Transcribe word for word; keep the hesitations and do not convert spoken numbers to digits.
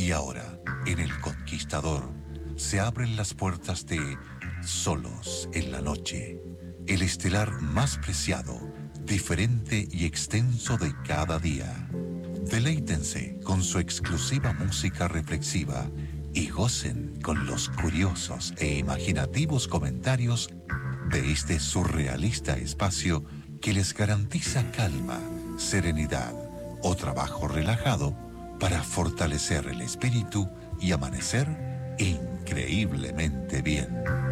Y ahora, en El Conquistador, se abren las puertas de Solos en la Noche, el estelar más preciado, diferente y extenso de cada día. Deleítense con su exclusiva música reflexiva y gocen con los curiosos e imaginativos comentarios de este surrealista espacio que les garantiza calma, serenidad o trabajo relajado para fortalecer el espíritu y amanecer increíblemente bien.